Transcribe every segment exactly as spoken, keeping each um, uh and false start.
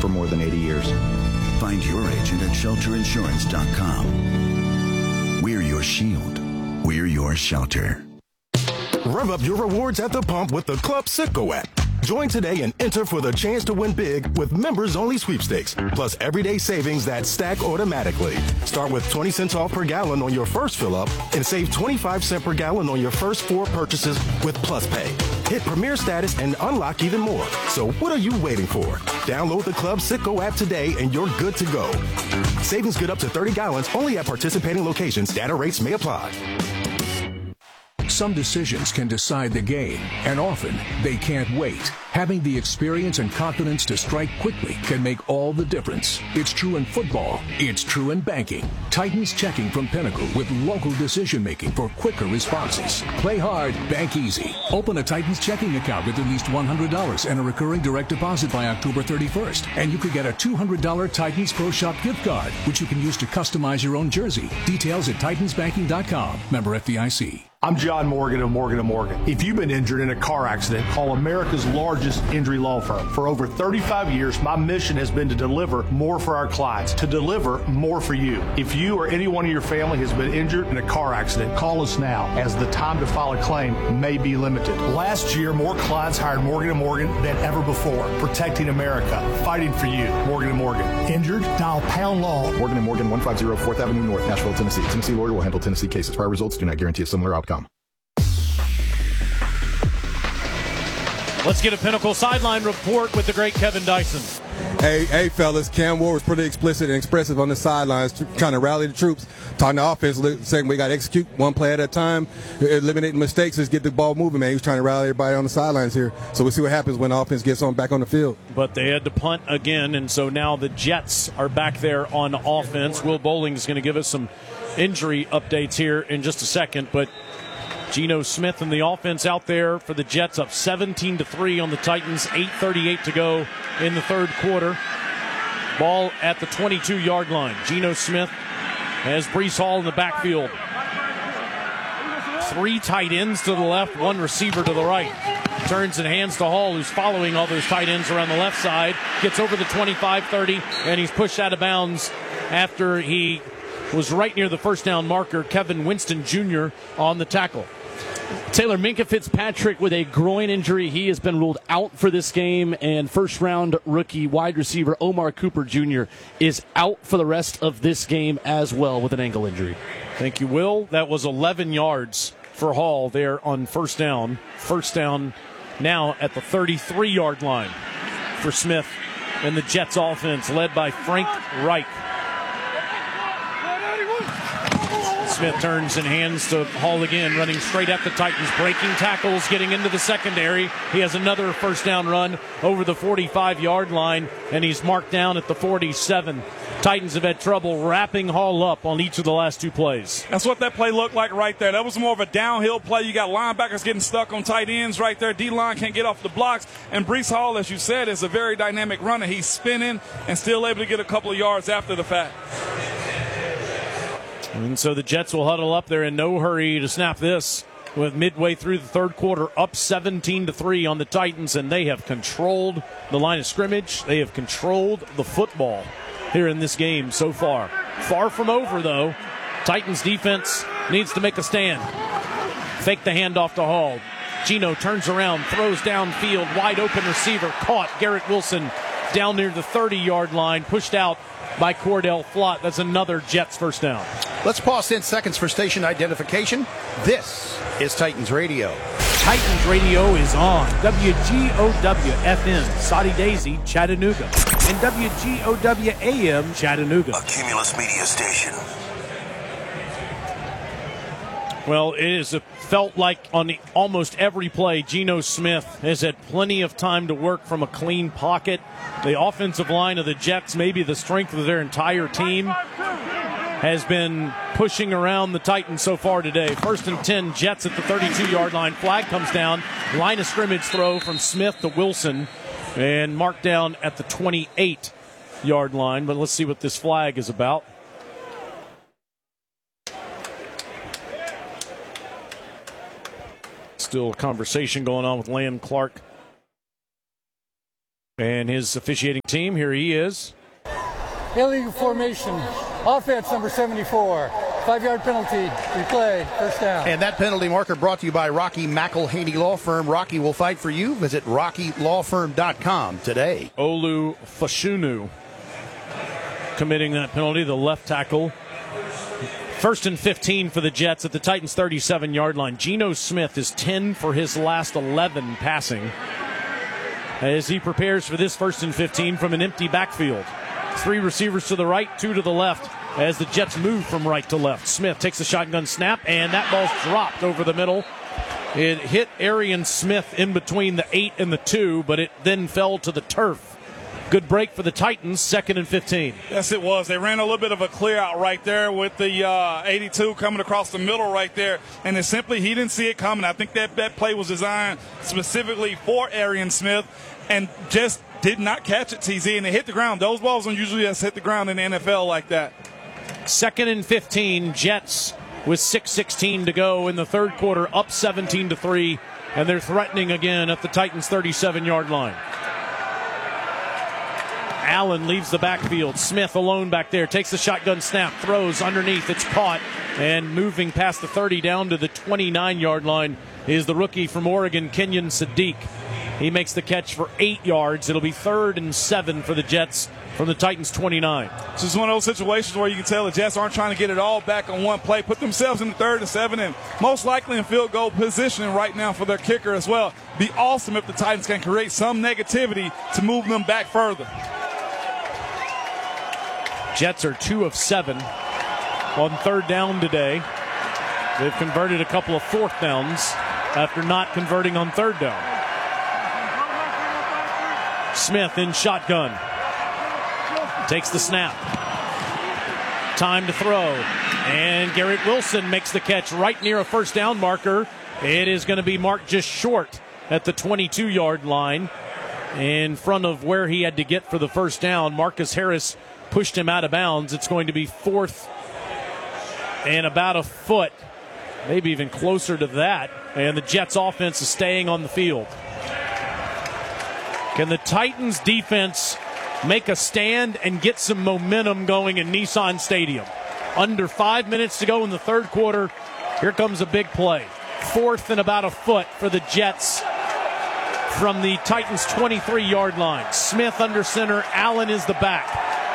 for more than eighty years. Find your agent at shelter insurance dot com. We're your shield. We're your shelter. Rev up your rewards at the pump with the Club Citgo app. Join today and enter for the chance to win big with members-only sweepstakes, plus everyday savings that stack automatically. Start with twenty cents off per gallon on your first fill-up and save twenty-five cents per gallon on your first four purchases with Plus Pay. Hit Premier status and unlock even more. So what are you waiting for? Download the Club Citgo app today and you're good to go. Savings good up to thirty gallons only at participating locations. Data rates may apply. Some decisions can decide the game, and often they can't wait. Having the experience and confidence to strike quickly can make all the difference. It's true in football. It's true in banking. Titans Checking from Pinnacle with local decision-making for quicker responses. Play hard, bank easy. Open a Titans checking account with at least one hundred dollars and a recurring direct deposit by October thirty-first. And you could get a two hundred dollars Titans Pro Shop gift card, which you can use to customize your own jersey. Details at titans banking dot com. Member F D I C. I'm John Morgan of Morgan and Morgan. If you've been injured in a car accident, call America's largest injury law firm. For over thirty-five years, my mission has been to deliver more for our clients, to deliver more for you. If you or anyone in your family has been injured in a car accident, call us now, as the time to file a claim may be limited. Last year, more clients hired Morgan and Morgan than ever before, protecting America, fighting for you. Morgan and Morgan. Injured? Dial pound law. Morgan and Morgan, one fifty Fourth Avenue North, Nashville, Tennessee. Tennessee lawyer will handle Tennessee cases. Prior results do not guarantee a similar outcome. Let's get a Pinnacle sideline report with the great Kevin Dyson. Hey, hey, fellas, Cam Ward was pretty explicit and expressive on the sidelines, trying to rally the troops, talking to offense, saying we got to execute one play at a time, eliminating mistakes, let's get the ball moving, man. He was trying to rally everybody on the sidelines here. So we'll see what happens when offense gets on back on the field. But they had to punt again, and so now the Jets are back there on offense. Will Bowling is going to give us some injury updates here in just a second, but Geno Smith and the offense out there for the Jets, up seventeen to three on the Titans. eight thirty-eight to go in the third quarter. Ball at the twenty-two yard line. Geno Smith has Breece Hall in the backfield. Three tight ends to the left, one receiver to the right. Turns and hands to Hall, who's following all those tight ends around the left side. Gets over the twenty-five thirty, and he's pushed out of bounds after he was right near the first down marker. Kevin Winston Junior on the tackle. Taylor, Minkah Fitzpatrick with a groin injury. He has been ruled out for this game, and first-round rookie wide receiver Omar Cooper Junior is out for the rest of this game as well with an ankle injury. Thank you, Will. That was eleven yards for Hall there on first down. First down now at the thirty-three yard line for Smith and the Jets offense led by Frank Reich. Smith turns and hands to Hall again, running straight at the Titans, breaking tackles, getting into the secondary. He has another first down run over the forty-five yard line, and he's marked down at the forty-seven. Titans have had trouble wrapping Hall up on each of the last two plays. That's what that play looked like right there. That was more of a downhill play. You got linebackers getting stuck on tight ends right there. D-line can't get off the blocks. And Breece Hall, as you said, is a very dynamic runner. He's spinning and still able to get a couple of yards after the fact. And so the Jets will huddle up there in no hurry to snap this with midway through the third quarter up seventeen to three on the Titans, and they have controlled the line of scrimmage. They have controlled the football here in this game so far. Far from over, though. Titans defense needs to make a stand. Fake the handoff to Hall. Geno turns around, throws downfield, wide open receiver, caught. Garrett Wilson down near the thirty yard line, pushed out by Cordell Flott. That's another Jets first down. Let's pause ten seconds for station identification. This is Titans Radio. Titans Radio is on W G O W F M, Soddy Daisy, Chattanooga, and W G O W A M, Chattanooga. A Cumulus Media Station. Well, it is felt like on the, almost every play, Geno Smith has had plenty of time to work from a clean pocket. The offensive line of the Jets, maybe the strength of their entire team, has been pushing around the Titans so far today. First and ten, Jets at the thirty-two yard line. Flag comes down. Line of scrimmage throw from Smith to Wilson, and marked down at the twenty-eight yard line. But let's see what this flag is about. Still a conversation going on with Liam Clark And his officiating team, here he is. Illegal formation. Offense number seventy-four. Five-yard penalty. Replay. First down. And that penalty marker brought to you by Rocky McElhaney Law Firm. Rocky will fight for you. Visit rocky law firm dot com today. Olu Fashunu committing that penalty, the left tackle. First and fifteen for the Jets at the Titans' thirty-seven-yard line. Geno Smith is ten for his last eleven passing as he prepares for this first and fifteen from an empty backfield. Three receivers to the right, two to the left as the Jets move from right to left. Smith takes a shotgun snap, and that ball's dropped over the middle. It hit Arian Smith in between the eight and the two, but it then fell to the turf. Good break for the Titans, second and fifteen. Yes, it was. They ran a little bit of a clear out right there with the uh, eighty-two coming across the middle right there, and it simply, he didn't see it coming. I think that, that play was designed specifically for Arian Smith and just did not catch it, T Z, and it hit the ground. Those balls don't usually just hit the ground in the N F L like that. Second and fifteen, Jets with six sixteen to go in the third quarter, up seventeen to three, and they're threatening again at the Titans' thirty-seven-yard line. Allen leaves the backfield. Smith alone back there, takes the shotgun snap, throws underneath, it's caught, and moving past the thirty down to the twenty-nine-yard line is the rookie from Oregon, Kenyon Sadiq. He makes the catch for eight yards. It'll be third and seven for the Jets from the Titans' twenty-nine. This is one of those situations where you can tell the Jets aren't trying to get it all back on one play, put themselves in the third and seven, and most likely in field goal position right now for their kicker as well. Be awesome if the Titans can create some negativity to move them back further. Jets are two of seven on third down today. They've converted a couple of fourth downs after not converting on third down. Smith in shotgun. Takes the snap. Time to throw. And Garrett Wilson makes the catch right near a first down marker. It is going to be marked just short at the twenty-two-yard line in front of where he had to get for the first down. Marcus Harris pushed him out of bounds. It's going to be fourth and about a foot, maybe even closer to that. And the Jets offense is staying on the field. Can the Titans defense make a stand and get some momentum going in Nissan Stadium? Under five minutes to go in the third quarter. Here comes a big play. Fourth and about a foot for the Jets from the Titans' twenty-three-yard line. Smith under center. Allen is the back.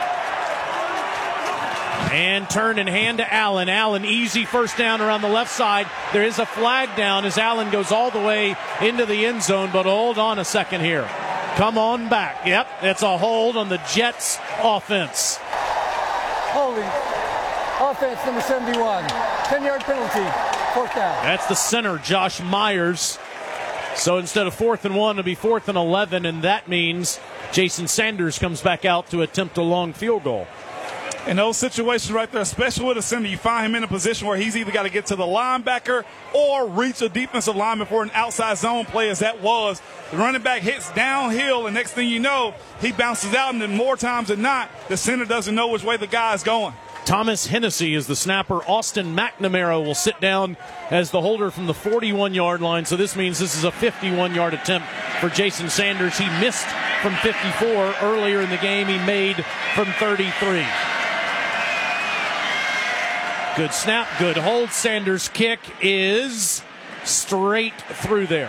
And turn and hand to Allen. Allen, easy first down around the left side. There is a flag down as Allen goes all the way into the end zone, but hold on a second here. Come on back. Yep, it's a hold on the Jets offense. Holding. Offense number seventy-one. ten-yard penalty. Fourth down. That's the center, Josh Myers. So instead of fourth and one, it'll be fourth and eleven, and that means Jason Sanders comes back out to attempt a long field goal. In those situations right there, especially with a center, you find him in a position where he's either got to get to the linebacker or reach a defensive lineman for an outside zone play, as that was. The running back hits downhill, and next thing you know, he bounces out, and then more times than not, the center doesn't know which way the guy is going. Thomas Hennessy is the snapper. Austin McNamara will sit down as the holder from the forty-one-yard line, so this means this is a fifty-one-yard attempt for Jason Sanders. He missed from fifty-four earlier in the game. He made from thirty-three. Good snap, good hold. Sanders' kick is straight through there.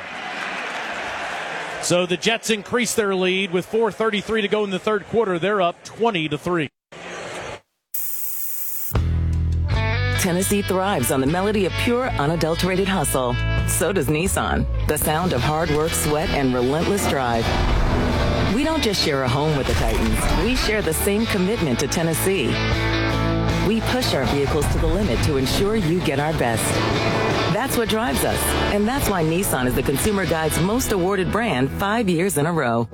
So the Jets increase their lead with four thirty-three to go in the third quarter. They're up twenty to three. Tennessee thrives on the melody of pure, unadulterated hustle. So does Nissan, the sound of hard work, sweat, and relentless drive. We don't just share a home with the Titans. We share the same commitment to Tennessee. We push our vehicles to the limit to ensure you get our best. That's what drives us, and that's why Nissan is the Consumer Guide's most awarded brand five years in a row.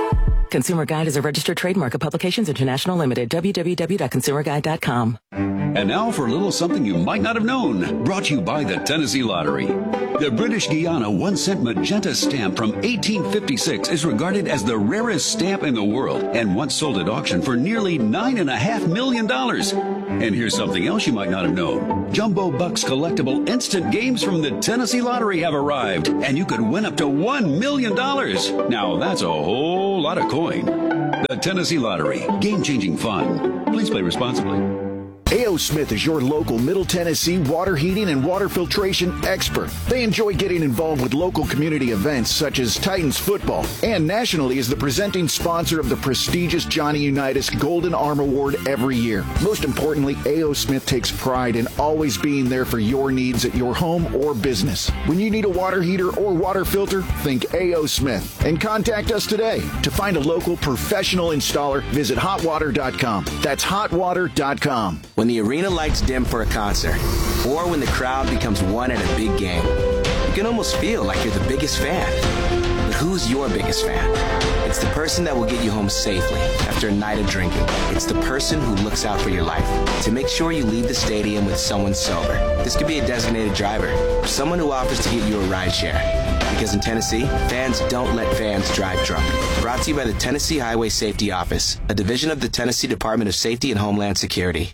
Consumer Guide is a registered trademark of Publications International Limited. w w w dot consumer guide dot com. And now for a little something you might not have known, brought to you by the Tennessee Lottery. The British Guiana one cent magenta stamp from eighteen fifty-six is regarded as the rarest stamp in the world and once sold at auction for nearly nine and a half million dollars. And here's something else you might not have known. Jumbo Bucks collectible instant games from the Tennessee Lottery have arrived, and you could win up to one million dollars. Now that's a whole lot of coin. The Tennessee Lottery, game-changing fun. Please play responsibly. A O. Smith is your local Middle Tennessee water heating and water filtration expert. They enjoy getting involved with local community events such as Titans football, and nationally is the presenting sponsor of the prestigious Johnny Unitas Golden Arm Award every year. Most importantly, A O. Smith takes pride in always being there for your needs at your home or business. When you need a water heater or water filter, think A O. Smith and contact us today. To find a local professional installer, visit hot water dot com. That's hot water dot com. When the arena lights dim for a concert, or when the crowd becomes one at a big game, you can almost feel like you're the biggest fan. But who's your biggest fan? It's the person that will get you home safely after a night of drinking. It's the person who looks out for your life to make sure you leave the stadium with someone sober. This could be a designated driver or someone who offers to get you a ride share. Because in Tennessee, fans don't let fans drive drunk. Brought to you by the Tennessee Highway Safety Office, a division of the Tennessee Department of Safety and Homeland Security.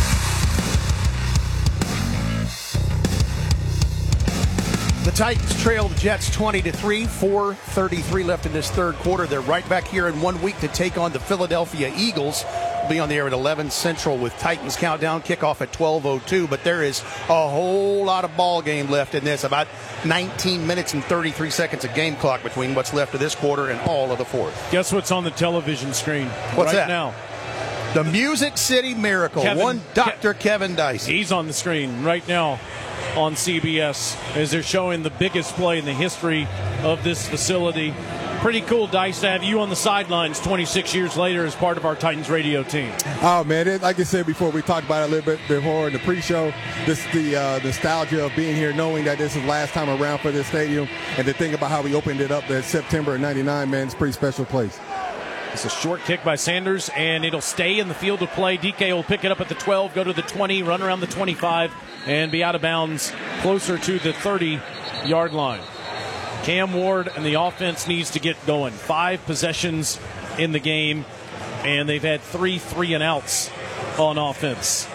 The Titans trail the Jets twenty to three, four thirty-three left in this third quarter. They're right back here in one week to take on the Philadelphia Eagles. We'll be on the air at eleven Central with Titans countdown, kickoff at twelve oh two. But there is a whole lot of ball game left in this, about nineteen minutes and thirty-three seconds of game clock between what's left of this quarter and all of the fourth. Guess what's on the television screen What's right that? now? The Music City Miracle. Kevin, One Doctor Ke- Kevin Dicey. He's on the screen right now on C B S as they're showing the biggest play in the history of this facility. Pretty cool, Dice, to have you on the sidelines twenty-six years later as part of our Titans radio team. Oh, man, it, like I said before, we talked about it a little bit before in the pre-show, this the uh, nostalgia of being here, knowing that this is the last time around for this stadium, and to think about how we opened it up that September of ninety-nine, man, it's a pretty special place. It's a short kick by Sanders, and it'll stay in the field of play. D K will pick it up at the twelve, go to the twenty, run around the twenty-five, and be out of bounds closer to the thirty-yard line. Cam Ward and the offense needs to get going. Five possessions in the game, and they've had three three and outs on offense.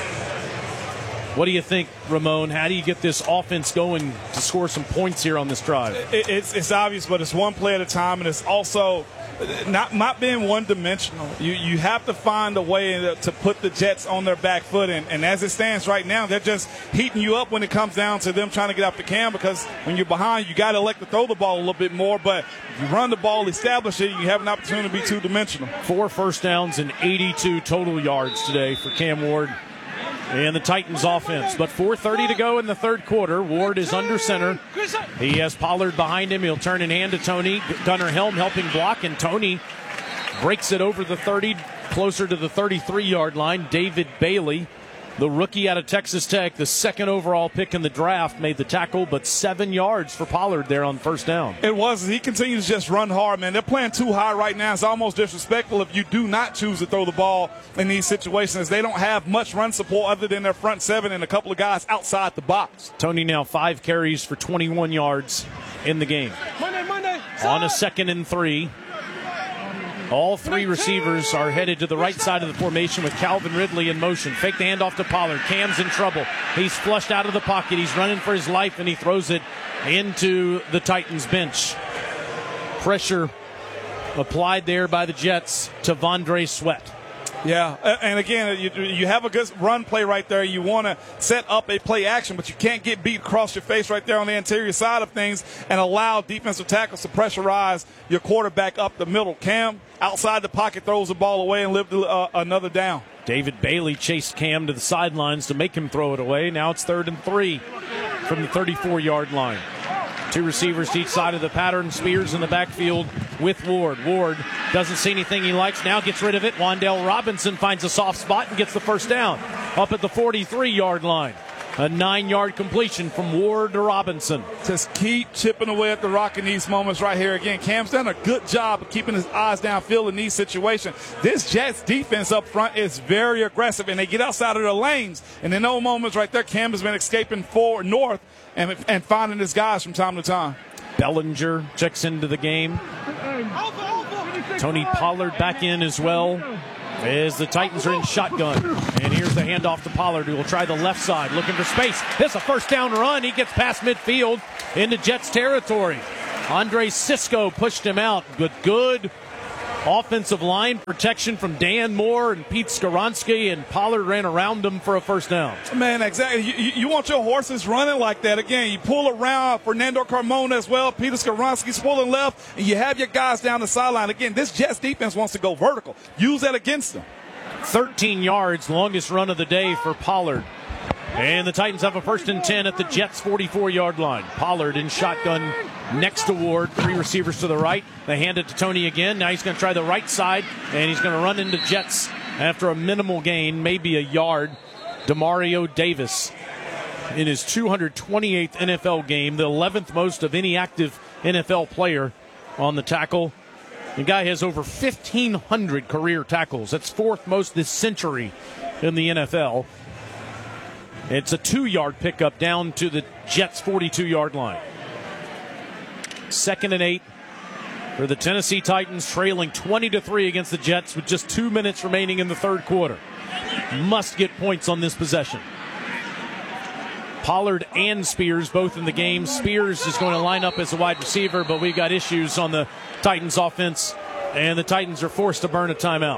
What do you think, Ramon? How do you get this offense going to score some points here on this drive? It, it's, it's obvious, but it's one play at a time, and it's also not not being one-dimensional. You you have to find a way to, to put the Jets on their back foot, and, and as it stands right now, they're just heating you up when it comes down to them trying to get off the cam, because when you're behind, you got to elect to throw the ball a little bit more, but you run the ball, establish it, you have an opportunity to be two-dimensional. Four first downs and eighty-two total yards today for Cam Ward and the Titans offense. But four thirty to go in the third quarter. Ward is under center. He has Pollard behind him. He'll turn and hand to Tony. Gunnar Helm helping block, and Tony breaks it over the thirty, closer to the thirty-three-yard line. David Bailey, the rookie out of Texas Tech, the second overall pick in the draft, made the tackle, but seven yards for Pollard there on first down. It was. He continues to just run hard, man. They're playing too high right now. It's almost disrespectful if you do not choose to throw the ball in these situations. They don't have much run support other than their front seven and a couple of guys outside the box. Tony now five carries for twenty-one yards in the game. Monday, Monday. On a second and three. All three receivers are headed to the right side of the formation with Calvin Ridley in motion. Fake the handoff to Pollard. Cam's in trouble. He's flushed out of the pocket. He's running for his life, and he throws it into the Titans bench. Pressure applied there by the Jets to Vondre Sweat. Yeah, and again, you, you have a good run play right there. You want to set up a play action, but you can't get beat across your face right there on the interior side of things and allow defensive tackles to pressurize your quarterback up the middle. Cam, outside the pocket, throws the ball away and lived uh, another down. David Bailey chased Cam to the sidelines to make him throw it away. Now it's third and three from the thirty-four-yard line. Two receivers to each side of the pattern. Spears in the backfield with Ward. Ward doesn't see anything he likes. Now gets rid of it. Wan'Dale Robinson finds a soft spot and gets the first down up at the forty-three-yard line. A nine-yard completion from Ward to Robinson. Just keep chipping away at the rock in these moments right here. Again, Cam's done a good job of keeping his eyes downfield in these situations. This Jets defense up front is very aggressive, and they get outside of their lanes. And in those moments right there, Cam has been escaping forward north and, and finding his guys from time to time. Bellinger checks into the game. Tony Pollard back in as well, as the Titans are in shotgun. And here's the handoff to Pollard, who will try the left side, looking for space. This is a first down run. He gets past midfield into Jets territory. Andre Cisco pushed him out. Good, good offensive line protection from Dan Moore and Pete Skoronski, and Pollard ran around him for a first down. Man, exactly. You, you want your horses running like that. Again, you pull around Fernando Carmona as well. Peter Skoronski's pulling left, and you have your guys down the sideline. Again, this Jets defense wants to go vertical. Use that against them. thirteen yards, longest run of the day for Pollard. And the Titans have a first and ten at the Jets' forty-four-yard line. Pollard in shotgun next to Ward. Three receivers to the right. They hand it to Tony again. Now he's going to try the right side, and he's going to run into Jets after a minimal gain, maybe a yard. Demario Davis in his two hundred twenty-eighth N F L game, the eleventh most of any active N F L player on the tackle. The guy has over fifteen hundred career tackles. That's fourth most this century in the N F L. It's a two-yard pickup down to the Jets' forty-two-yard line. Second and eight for the Tennessee Titans, trailing twenty to three against the Jets with just two minutes remaining in the third quarter. Must get points on this possession. Pollard and Spears both in the game. Spears is going to line up as a wide receiver, but we've got issues on the Titans offense, and the Titans are forced to burn a timeout.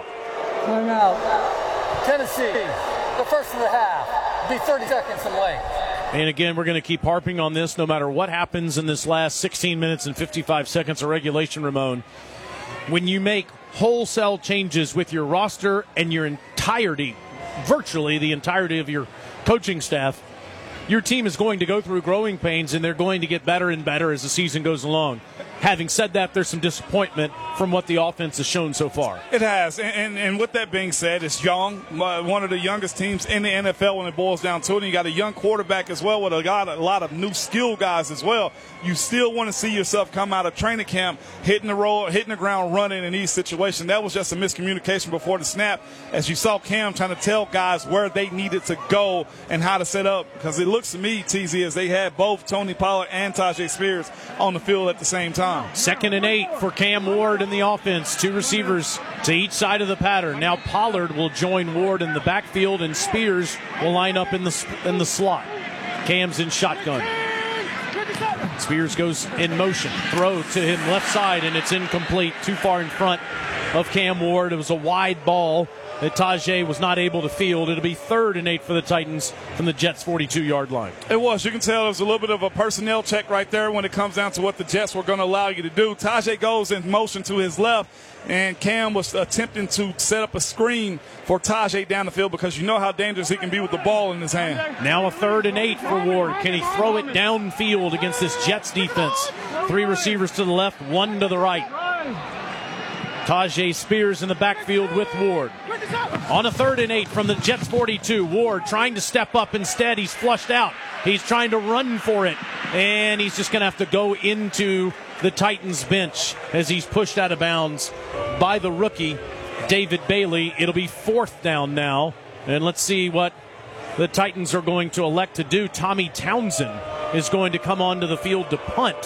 Timeout. Tennessee, the first of the half. Be thirty seconds in length. And again, we're going to keep harping on this no matter what happens in this last sixteen minutes and fifty-five seconds of regulation, Ramon. When you make wholesale changes with your roster and your entirety, virtually the entirety of your coaching staff, your team is going to go through growing pains, and they're going to get better and better as the season goes along. Having said that, there's some disappointment from what the offense has shown so far. It has, and, and, and with that being said, it's young, uh, one of the youngest teams in the N F L when it boils down to it. And you got a young quarterback as well with a lot, a lot of new skill guys as well. You still want to see yourself come out of training camp, hitting the road, hitting the ground running in these situations. That was just a miscommunication before the snap, as you saw Cam trying to tell guys where they needed to go and how to set up, because it looks to me, T Z, as they had both Tony Pollard and Tyjae Spears on the field at the same time. Second and eight for Cam Ward in the offense. Two receivers to each side of the pattern. Now Pollard will join Ward in the backfield, and Spears will line up in the in the slot. Cam's in shotgun. Spears goes in motion. Throw to him left side, and it's incomplete. Too far in front of Cam Ward. It was a wide ball that Tyjae was not able to field. It'll be third and eight for the Titans from the Jets' forty-two-yard line. It was. You can tell it was a little bit of a personnel check right there when it comes down to what the Jets were going to allow you to do. Tyjae goes in motion to his left, and Cam was attempting to set up a screen for Tyjae down the field, because you know how dangerous he can be with the ball in his hand. Now a third and eight for Ward. Can he throw it downfield against this Jets defense? Three receivers to the left, one to the right. Tyjae Spears in the backfield with Ward. On a third and eight from the Jets forty-two, Ward trying to step up. Instead, he's flushed out. He's trying to run for it, and he's just going to have to go into the Titans bench as he's pushed out of bounds by the rookie, David Bailey. It'll be fourth down now, and let's see what the Titans are going to elect to do. Tommy Townsend is going to come onto the field to punt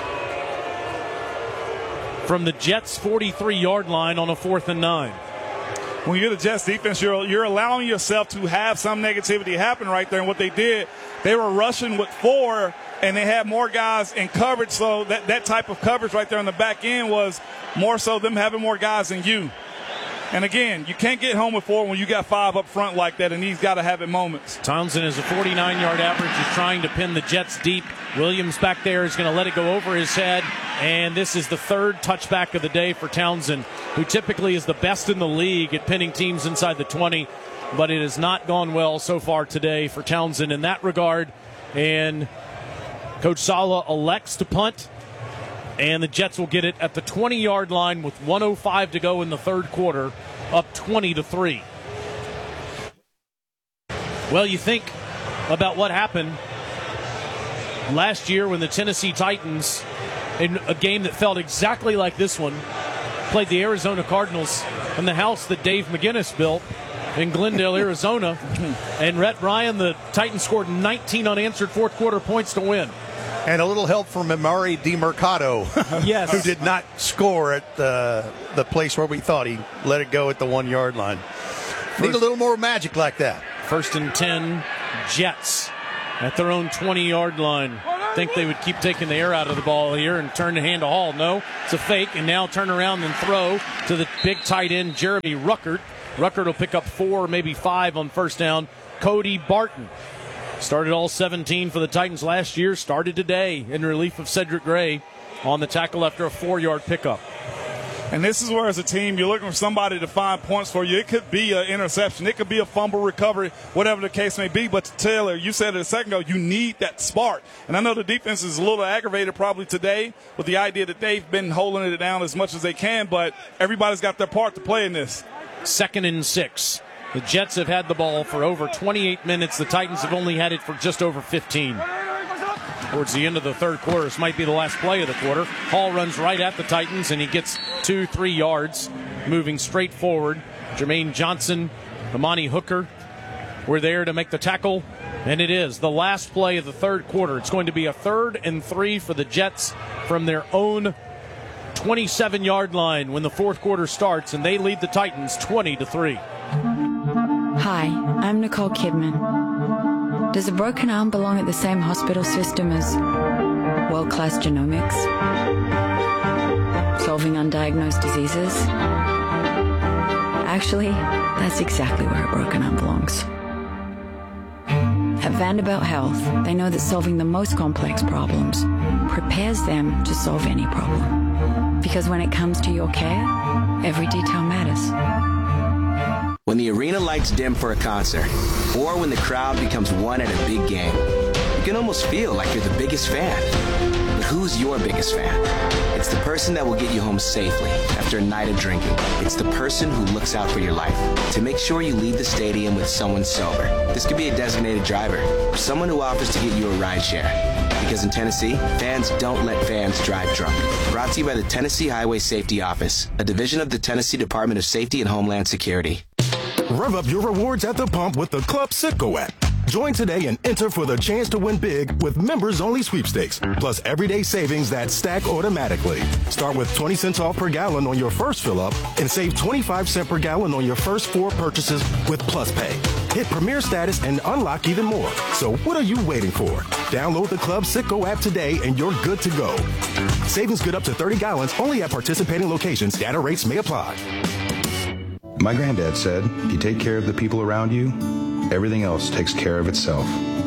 from the Jets' forty-three-yard line on a fourth and nine. When you're the Jets defense, you're, you're allowing yourself to have some negativity happen right there. And what they did, they were rushing with four, and they had more guys in coverage. So that, that type of coverage right there on the back end was more so them having more guys than you. And again, you can't get home with four when you got five up front like that, and he's got to have it moments. Townsend is a forty-nine-yard average. He's trying to pin the Jets deep. Williams back there is going to let it go over his head, and this is the third touchback of the day for Townsend, who typically is the best in the league at pinning teams inside the twenty, but it has not gone well so far today for Townsend in that regard. And Coach Saleh elects to punt, and the Jets will get it at the twenty-yard line with one oh five to go in the third quarter, up twenty to three. Well, you think about what happened last year when the Tennessee Titans, in a game that felt exactly like this one, played the Arizona Cardinals in the house that Dave McGinnis built in Glendale, Arizona. And Rhett Bryan, the Titans scored nineteen unanswered fourth quarter points to win. And a little help from Amari DiMercato, yes. who did not score at the, the place where we thought he let it go at the one-yard line. First, Need a little more magic like that. First and ten, Jets at their own twenty-yard line. Think they would keep taking the air out of the ball here and turn the hand to Hall. No, it's a fake, and now turn around and throw to the big tight end, Jeremy Ruckert. Ruckert will pick up four, maybe five on first down. Cody Barton started all seventeen for the Titans last year, started today in relief of Cedric Gray on the tackle after a four-yard pickup. And this is where, as a team, you're looking for somebody to find points for you. It could be an interception. It could be a fumble recovery, whatever the case may be. But Taylor, you said it a second ago, you need that spark. And I know the defense is a little aggravated probably today with the idea that they've been holding it down as much as they can, but everybody's got their part to play in this. Second and six. The Jets have had the ball for over twenty-eight minutes. The Titans have only had it for just over fifteen. Towards the end of the third quarter, this might be the last play of the quarter. Hall runs right at the Titans, and he gets two, three yards, moving straight forward. Jermaine Johnson, Amani Hooker were there to make the tackle, and it is the last play of the third quarter. It's going to be a third and three for the Jets from their own twenty-seven-yard line when the fourth quarter starts, and they lead the Titans twenty to three. Hi, I'm Nicole Kidman. Does a broken arm belong at the same hospital system as world-class genomics? Solving undiagnosed diseases? Actually, that's exactly where a broken arm belongs. At Vanderbilt Health, they know that solving the most complex problems prepares them to solve any problem. Because when it comes to your care, every detail matters. When the arena lights dim for a concert, or when the crowd becomes one at a big game, you can almost feel like you're the biggest fan. But who's your biggest fan? It's the person that will get you home safely after a night of drinking. It's the person who looks out for your life to make sure you leave the stadium with someone sober. This could be a designated driver or someone who offers to get you a ride share. Because in Tennessee, fans don't let fans drive drunk. Brought to you by the Tennessee Highway Safety Office, a division of the Tennessee Department of Safety and Homeland Security. Rev up your rewards at the pump with the Club Citgo app. Join today and enter for the chance to win big with members-only sweepstakes, plus everyday savings that stack automatically. Start with twenty cents off per gallon on your first fill-up and save twenty-five cents per gallon on your first four purchases with Plus Pay. Hit Premier status and unlock even more. So what are you waiting for? Download the Club Citgo app today and you're good to go. Savings good up to thirty gallons only at participating locations. Data rates may apply. My granddad said, if you take care of the people around you, everything else takes care of itself.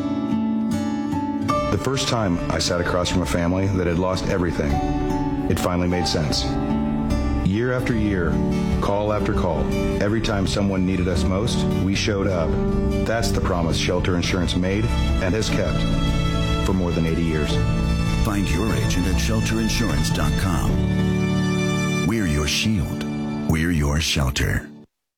The first time I sat across from a family that had lost everything, it finally made sense. Year after year, call after call, every time someone needed us most, we showed up. That's the promise Shelter Insurance made and has kept for more than eighty years. Find your agent at shelter insurance dot com. We're your shield. We're your shelter.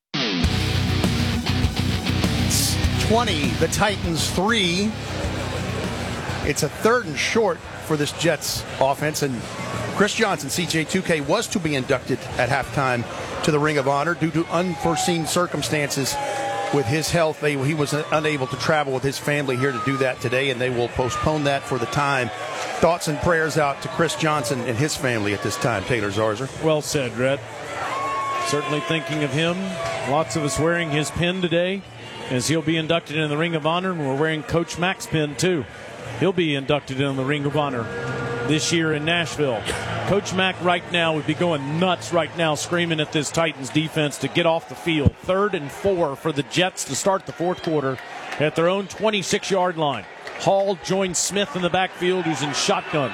twenty, the Titans three. It's a third and short for this Jets offense, and Chris Johnson, C J two K, was to be inducted at halftime to the Ring of Honor due to unforeseen circumstances with his health. They, he was unable to travel with his family here to do that today, and they will postpone that for the time. Thoughts and prayers out to Chris Johnson and his family at this time, Taylor Zarzer. Well said, Rhett. Certainly thinking of him. Lots of us wearing his pin today, as he'll be inducted in the Ring of Honor, and we're wearing Coach Mack's pin too. He'll be inducted in the Ring of Honor this year in Nashville. Coach Mack right now would be going nuts right now, screaming at this Titans defense to get off the field. Third and four for the Jets to start the fourth quarter at their own twenty-six-yard line. Hall joins Smith in the backfield, who's in shotgun.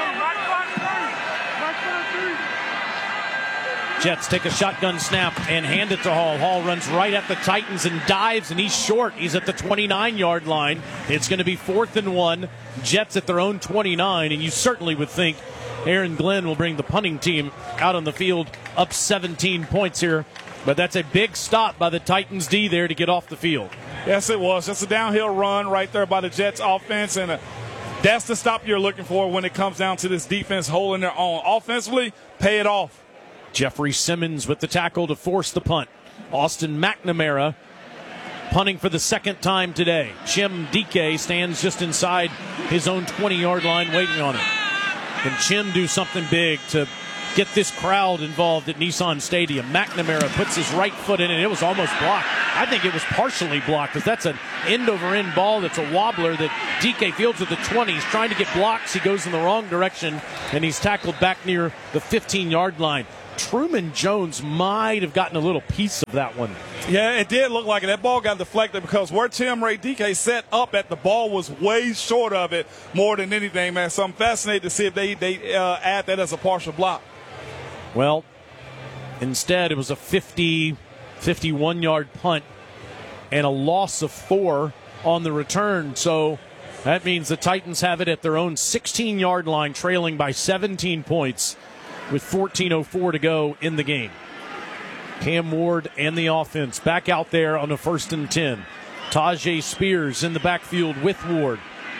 Jets take a shotgun snap and hand it to Hall. Hall runs right at the Titans and dives, and he's short. He's at the twenty-nine-yard line. It's going to be fourth and one. Jets at their own twenty-nine, and you certainly would think Aaron Glenn will bring the punting team out on the field up seventeen points here. But that's a big stop by the Titans D there to get off the field. Yes, it was. Just a downhill run right there by the Jets offense, and a, that's the stop you're looking for when it comes down to this defense holding their own. Offensively, pay it off. Jeffrey Simmons with the tackle to force the punt. Austin McNamara punting for the second time today. Chim Dike stands just inside his own twenty-yard line waiting on it. Can Chim do something big to get this crowd involved at Nissan Stadium? McNamara puts his right foot in, and it was almost blocked. I think it was partially blocked because that's an end-over-end ball that's a wobbler that D K fields at the twenty. He's trying to get blocks. He goes in the wrong direction, and he's tackled back near the fifteen-yard line. Truman Jones might have gotten a little piece of that one. Yeah, it did look like it. That ball got deflected because where Tim Ray D K set up at, the ball was way short of it more than anything, man. So I'm fascinated to see if they, they uh, add that as a partial block. Well, instead it was a fifty, fifty-one-yard punt and a loss of four on the return. So that means the Titans have it at their own sixteen-yard line, trailing by seventeen points with fourteen oh four to go in the game. Cam Ward and the offense back out there on a first and ten. Tajay Spears in the backfield with Ward.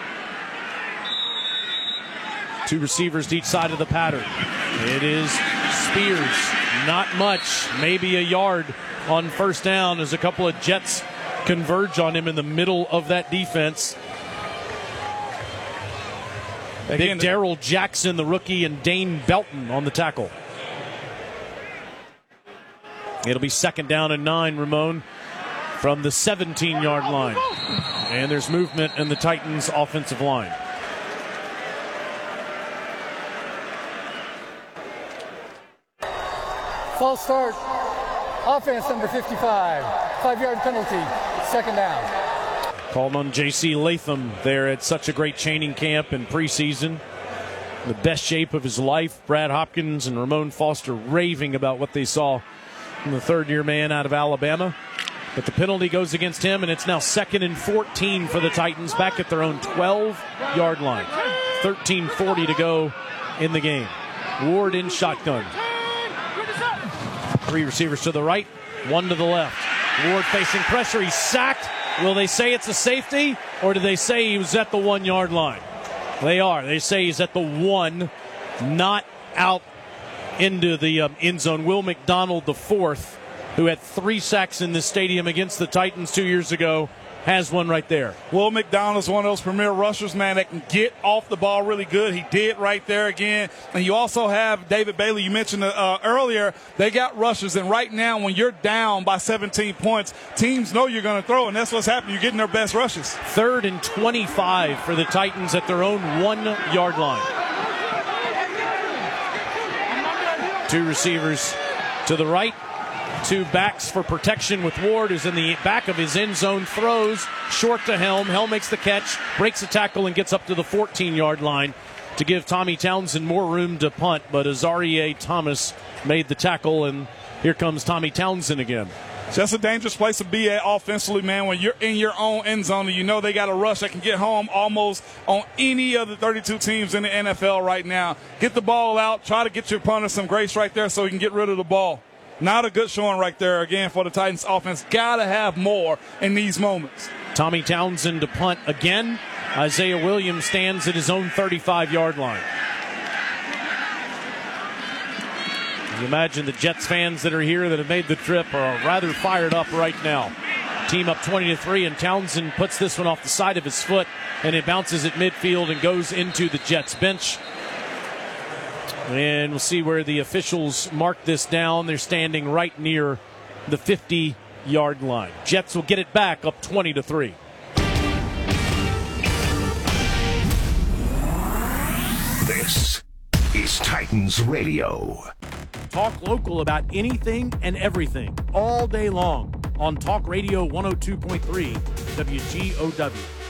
Two receivers to each side of the pattern. It is Spears. Not much, maybe a yard on first down as a couple of Jets converge on him in the middle of that defense. Big Darrell Jackson, the rookie, and Dane Belton on the tackle. It'll be second down and nine, Ramon, from the seventeen-yard line. And there's movement in the Titans' offensive line. False start. Offense number fifty-five. Five-yard penalty. Second down. Called on J C Latham there at such a great training camp and preseason. The best shape of his life. Brad Hopkins and Ramon Foster raving about what they saw from the third-year man out of Alabama. But the penalty goes against him, and it's now second and fourteen for the Titans back at their own twelve-yard line. thirteen forty to go in the game. Ward in shotgun. Three receivers to the right, one to the left. Ward facing pressure. He's sacked. Will they say it's a safety, or do they say he was at the one-yard line? They are. They say he's at the one, not out into the um, end zone. Will McDonald, the fourth, who had three sacks in this stadium against the Titans two years ago, has one right there. Will McDonald's one of those premier rushers, man, that can get off the ball really good. He did right there again. And you also have David Bailey. You mentioned uh, earlier, they got rushers. And right now, when you're down by seventeen points, teams know you're going to throw, and that's what's happening. You're getting their best rushes. Third and twenty-five for the Titans at their own one-yard line. Two receivers to the right. Two backs for protection with Ward, who's in the back of his end zone, throws short to Helm. Helm makes the catch, breaks the tackle, and gets up to the fourteen-yard line to give Tommy Townsend more room to punt. But Azarie Thomas made the tackle, and here comes Tommy Townsend again. So that's a dangerous place to be at offensively, man. When you're in your own end zone and you know they got a rush that can get home almost on any of the thirty-two teams in the N F L right now. Get the ball out. Try to get your opponent some grace right there so he can get rid of the ball. Not a good showing right there, again, for the Titans offense. Got to have more in these moments. Tommy Townsend to punt again. Isaiah Williams stands at his own thirty-five-yard line. You imagine the Jets fans that are here that have made the trip are rather fired up right now. Team up twenty to three, and Townsend puts this one off the side of his foot, and it bounces at midfield and goes into the Jets bench. And we'll see where the officials mark this down. They're standing right near the fifty-yard line. Jets will get it back up twenty to three. This is Titans Radio. Talk local about anything and everything all day long on Talk Radio one oh two point three W G O W.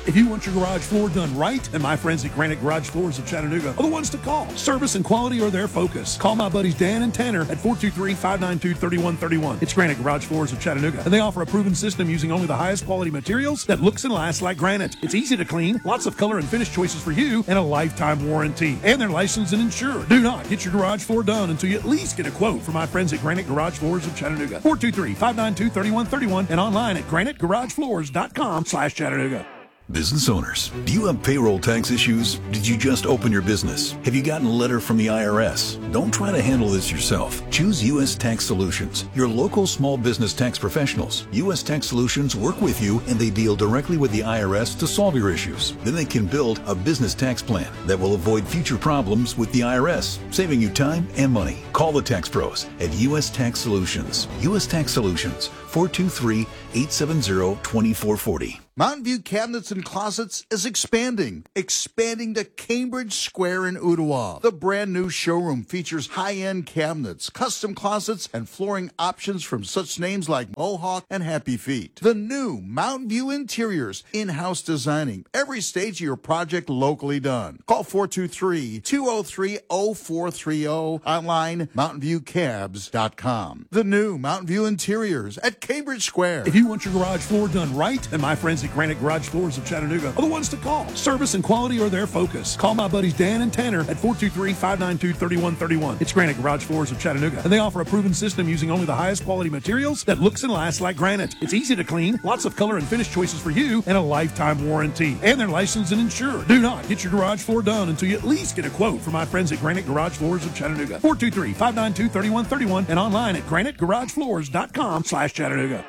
If you want your garage floor done right, and my friends at Granite Garage Floors of Chattanooga are the ones to call. Service and quality are their focus. Call my buddies Dan and Tanner at four two three, five nine two, three one three one. It's Granite Garage Floors of Chattanooga, and they offer a proven system using only the highest quality materials that looks and lasts like granite. It's easy to clean, lots of color and finish choices for you, and a lifetime warranty. And they're licensed and insured. Do not get your garage floor done until you at least get a quote from my friends at Granite Garage Floors of Chattanooga. four two three, five nine two, three one three one and online at granite garage floors dot com slash Chattanooga. Business owners, do you have payroll tax issues? Did you just open your business? Have you gotten a letter from the I R S? Don't try to handle this yourself. Choose U S Tax Solutions, your local small business tax professionals. U S Tax Solutions work with you and they deal directly with the I R S to solve your issues. Then they can build a business tax plan that will avoid future problems with the I R S, saving you time and money. Call the tax pros at U S Tax Solutions. U S Tax Solutions, four two three, eight seven zero, two four four zero. Mountain View Cabinets and Closets is expanding, expanding to Cambridge Square in Ottawa. The brand new showroom features high-end cabinets, custom closets, and flooring options from such names like Mohawk and Happy Feet. The new Mountain View Interiors, in-house designing, every stage of your project locally done. Call four two three, two oh three, oh four three oh, online, mountain view cabs dot com. The new Mountain View Interiors at Cambridge Square. If you want your garage floor done right, and my friends at Granite Garage Floors of Chattanooga are the ones to call. Service and quality are their focus. Call my buddies Dan and Tanner at four two three, five nine two, three one three one. It's Granite Garage Floors of Chattanooga, and they offer a proven system using only the highest quality materials that looks and lasts like granite. It's easy to clean, lots of color and finish choices for you, and a lifetime warranty. And they're licensed and insured. Do not get your garage floor done until you at least get a quote from my friends at Granite Garage Floors of Chattanooga. four two three, five nine two, three one three one and online at granite garage floors dot com slash Chattanooga.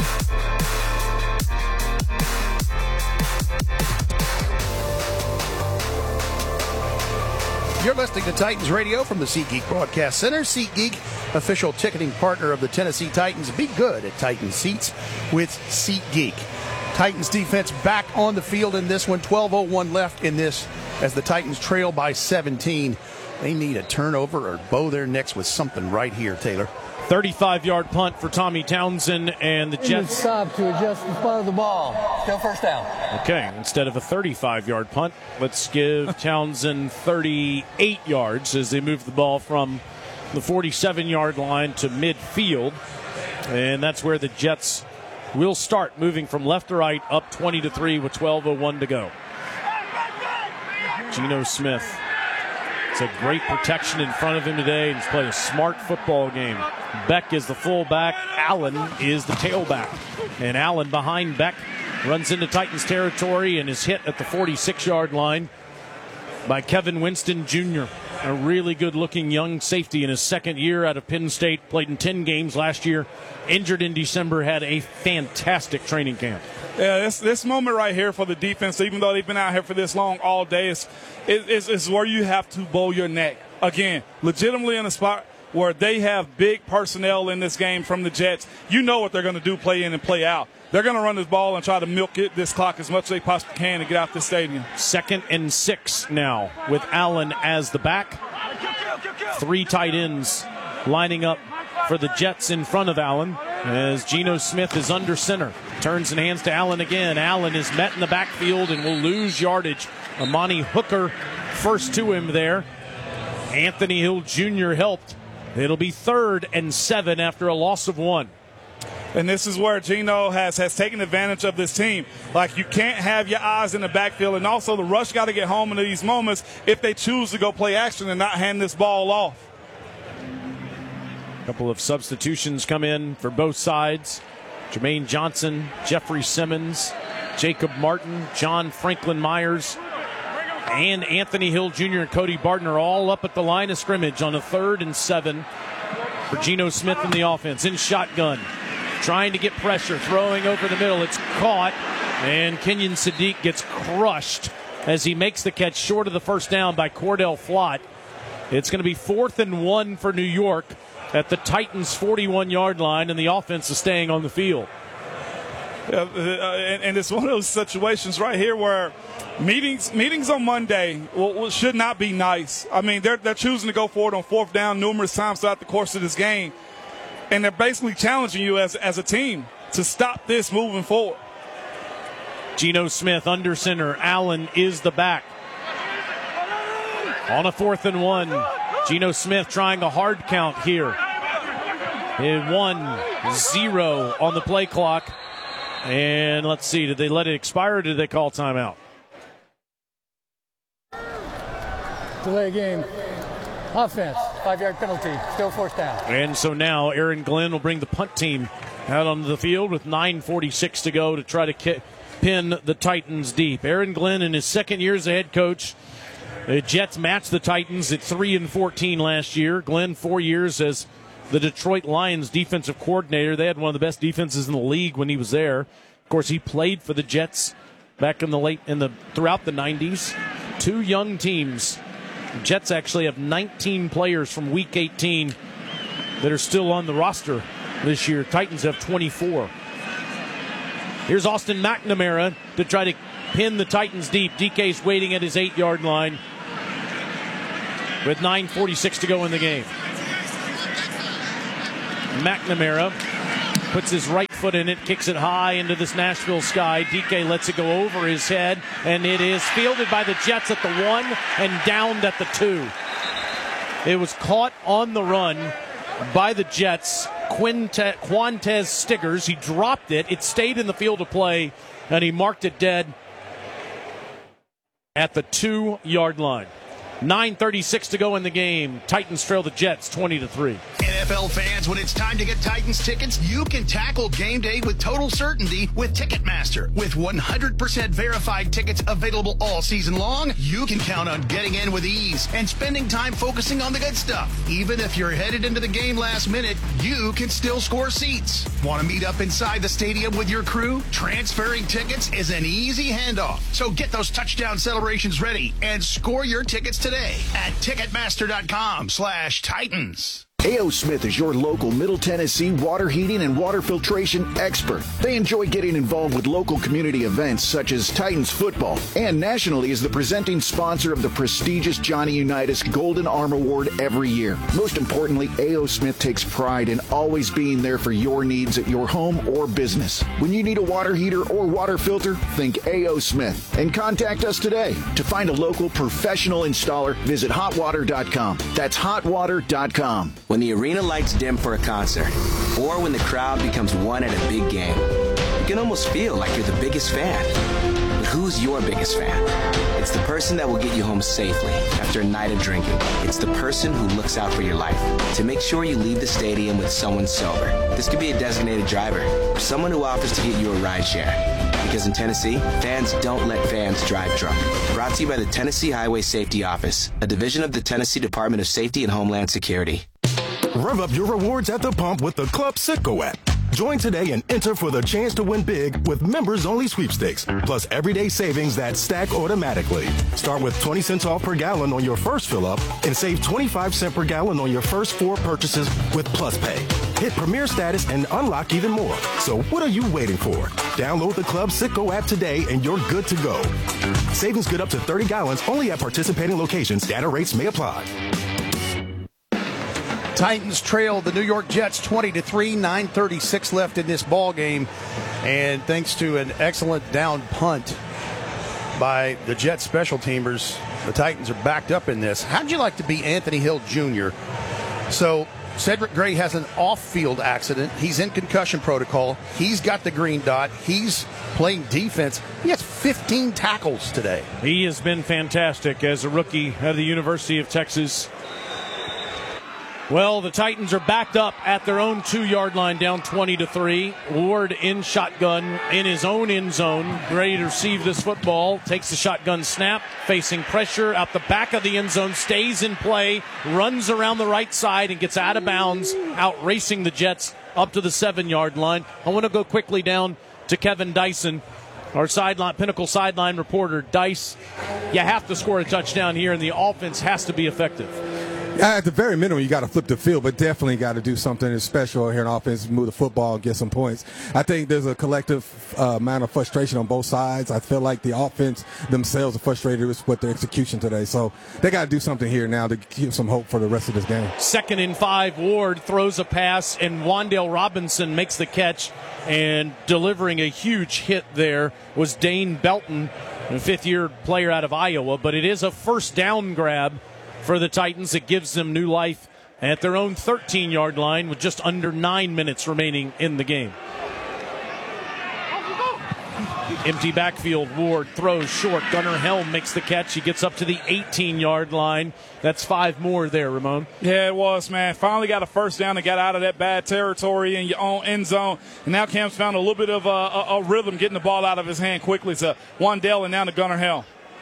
You're listening to Titans Radio from the SeatGeek Broadcast Center. SeatGeek, official ticketing partner of the Tennessee Titans. Be good at Titans seats with SeatGeek. Titans defense back on the field in this one. twelve oh one left in this as the Titans trail by seventeen. They need a turnover or bow their necks with something right here, Taylor. thirty-five-yard punt for Tommy Townsend, and the Jets stop to adjust the spot of the ball. Still first down. Okay, instead of a thirty-five-yard punt, let's give Townsend thirty-eight yards as they move the ball from the forty-seven-yard line to midfield, and that's where the Jets will start, moving from left to right, up twenty to three with twelve oh one to go. Geno Smith. It's a great protection in front of him today, and he's played a smart football game. Beck is the fullback. Allen is the tailback. And Allen behind Beck runs into Titans territory and is hit at the forty-six-yard line by Kevin Winston Junior A really good-looking young safety in his second year out of Penn State. Played in ten games last year. Injured in December. Had a fantastic training camp. Yeah, this, this moment right here for the defense, even though they've been out here for this long all day, is, is, is where you have to bow your neck. Again, legitimately in a spot where they have big personnel in this game from the Jets. You know what they're going to do, play in and play out. They're going to run this ball and try to milk it, this clock as much as they possibly can to get out this stadium. Second and six now with Allen as the back. Three tight ends lining up for the Jets in front of Allen as Geno Smith is under center. Turns and hands to Allen again. Allen is met in the backfield and will lose yardage. Amani Hooker first to him there. Anthony Hill Junior helped. It'll be third and seven after a loss of one. And this is where Geno has, has taken advantage of this team. Like, you can't have your eyes in the backfield, and also the rush got to get home in these moments if they choose to go play action and not hand this ball off. A couple of substitutions come in for both sides. Jermaine Johnson, Jeffrey Simmons, Jacob Martin, John Franklin Myers, and Anthony Hill Junior and Cody Barton are all up at the line of scrimmage on a third and seven for Geno Smith in the offense. In shotgun, trying to get pressure, throwing over the middle. It's caught, and Kenyon Sadiq gets crushed as he makes the catch short of the first down by Cordell Flott. It's going to be fourth and one for New York at the Titans' forty-one-yard line, and the offense is staying on the field. Yeah, uh, and, and it's one of those situations right here where meetings meetings on Monday will, will, should not be nice. I mean, they're, they're choosing to go forward on fourth down numerous times throughout the course of this game, and they're basically challenging you as, as a team to stop this moving forward. Geno Smith under center. Allen is the back. On a fourth and one, Geno Smith trying a hard count here. In one zero on the play clock. And let's see, did they let it expire or did they call timeout? Delay game. Offense, five-yard penalty, still fourth down. And so now Aaron Glenn will bring the punt team out onto the field with nine forty-six to go to try to ki- pin the Titans deep. Aaron Glenn in his second year as a head coach. The Jets matched the Titans at three and fourteen last year. Glenn, four years as the Detroit Lions defensive coordinator. They had one of the best defenses in the league when he was there. Of course, he played for the Jets back in the late in the throughout the nineties. Two young teams. Jets actually have nineteen players from Week eighteen that are still on the roster this year. Titans have twenty-four. Here's Austin McNamara to try to pin the Titans deep. D K's waiting at his eight-yard line with nine forty-six to go in the game. McNamara puts his right foot in it, kicks it high into this Nashville sky. D K lets it go over his head, and it is fielded by the Jets at the one and downed at the two. It was caught on the run by the Jets. Quinte- Quantez Stiggers, he dropped it. It stayed in the field of play, and he marked it dead at the two-yard line. nine thirty-six to go in the game. Titans trail the Jets twenty to three. N F L fans, when it's time to get Titans tickets, you can tackle game day with total certainty with Ticketmaster. With one hundred percent verified tickets available all season long, you can count on getting in with ease and spending time focusing on the good stuff. Even if you're headed into the game last minute, you can still score seats. Want to meet up inside the stadium with your crew? Transferring tickets is an easy handoff. So get those touchdown celebrations ready and score your tickets today at Ticketmaster.com slash Titans. A O. Smith is your local Middle Tennessee water heating and water filtration expert. They enjoy getting involved with local community events such as Titans football, and nationally is the presenting sponsor of the prestigious Johnny Unitas Golden Arm Award every year. Most importantly, A O. Smith takes pride in always being there for your needs at your home or business. When you need a water heater or water filter, think A O. Smith and contact us today. To find a local professional installer, visit hot water dot com. That's hot water dot com. When the arena lights dim for a concert, or when the crowd becomes one at a big game, you can almost feel like you're the biggest fan. But who's your biggest fan? It's the person that will get you home safely after a night of drinking. It's the person who looks out for your life to make sure you leave the stadium with someone sober. This could be a designated driver or someone who offers to get you a ride share. Because in Tennessee, fans don't let fans drive drunk. Brought to you by the Tennessee Highway Safety Office, a division of the Tennessee Department of Safety and Homeland Security. Rev up your rewards at the pump with the Club Citgo app. Join today and enter for the chance to win big with members-only sweepstakes, plus everyday savings that stack automatically. Start with twenty cents off per gallon on your first fill-up and save twenty-five cents per gallon on your first four purchases with Plus Pay. Hit Premier status and unlock even more. So what are you waiting for? Download the Club Citgo app today and you're good to go. Savings good up to thirty gallons only at participating locations. Data rates may apply. Titans trail the New York Jets twenty to three, nine thirty-six left in this ball game, and thanks to an excellent down punt by the Jets special teamers, the Titans are backed up in this. How'd you like to be Anthony Hill Junior? So Cedric Gray has an off-field accident. He's in concussion protocol. He's got the green dot. He's playing defense. He has fifteen tackles today. He has been fantastic as a rookie out of the University of Texas. Well, the Titans are backed up at their own two-yard line, down twenty to three. Ward in shotgun in his own end zone, ready to receive this football. Takes the shotgun snap, facing pressure out the back of the end zone, stays in play, runs around the right side, and gets out of bounds, out racing the Jets up to the seven-yard line. I want to go quickly down to Kevin Dyson, our sideline, Pinnacle sideline reporter. Dice, you have to score a touchdown here, and the offense has to be effective. At the very minimum, you got to flip the field, but definitely got to do something special here in offense, move the football, and get some points. I think there's a collective uh, amount of frustration on both sides. I feel like the offense themselves are frustrated with their execution today. So they got to do something here now to give some hope for the rest of this game. Second and five, Ward throws a pass, and Wandale Robinson makes the catch, and delivering a huge hit there was Dane Belton, a fifth-year player out of Iowa. But it is a first down grab for the Titans. It gives them new life at their own thirteen-yard line with just under nine minutes remaining in the game. Empty backfield. Ward throws short. Gunnar Helm makes the catch. He gets up to the eighteen-yard line. That's five more there, Ramon. Yeah, it was, man. Finally got a first down and got out of that bad territory in your own end zone. And now Cam's found a little bit of a, a, a rhythm getting the ball out of his hand quickly to Wandale and now to Gunnar Helm.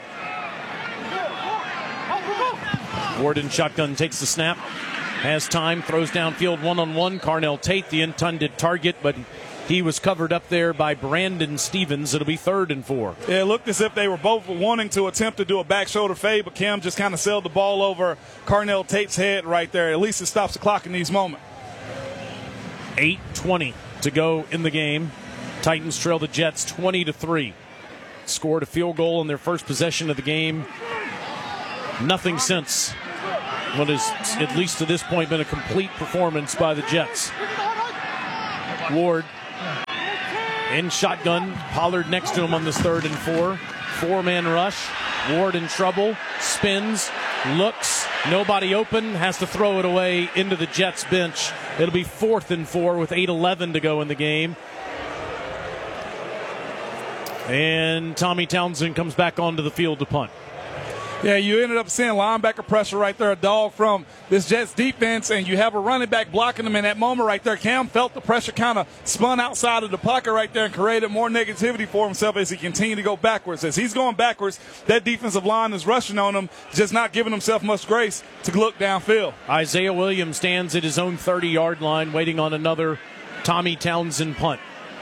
Ward in shotgun takes the snap, has time, throws downfield one-on-one. Carnell Tate, the intended target, but he was covered up there by Brandon Stevens. It'll be third and four. Yeah, it looked as if they were both wanting to attempt to do a back shoulder fade, but Cam just kind of sailed the ball over Carnell Tate's head right there. At least it stops the clock in these moments. eight twenty to go in the game. Titans trail the Jets twenty to three. Scored a field goal in their first possession of the game. Nothing since what has, at least to this point, been a complete performance by the Jets. Ward in shotgun. Pollard next to him on this third and four. Four-man rush. Ward in trouble. Spins. Looks. Nobody open. Has to throw it away into the Jets bench. It'll be fourth and four with eight eleven to go in the game. And Tommy Townsend comes back onto the field to punt. Yeah, you ended up seeing linebacker pressure right there, a dog from this Jets defense, and you have a running back blocking them in that moment right there. Cam felt the pressure kind of spun outside of the pocket right there and created more negativity for himself as he continued to go backwards. As he's going backwards, that defensive line is rushing on him, just not giving himself much grace to look downfield. Isaiah Williams stands at his own thirty-yard line waiting on another Tommy Townsend punt.